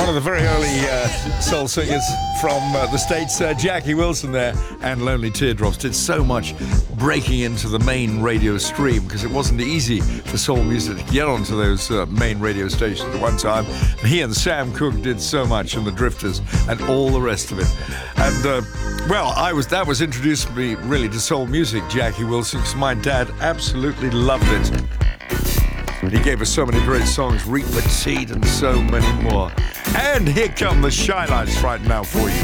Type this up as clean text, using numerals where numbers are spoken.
One of the very early soul singers from the States, Jackie Wilson there, and Lonely Teardrops, did so much breaking into the main radio stream because it wasn't easy for soul music to get onto those main radio stations at one time. And he and Sam Cooke did so much, and the Drifters and all the rest of it. And that was introduced me really to soul music, Jackie Wilson, because my dad absolutely loved it. He gave us so many great songs, Reap Petite and so many more. And here come the Shy Lights right now for you.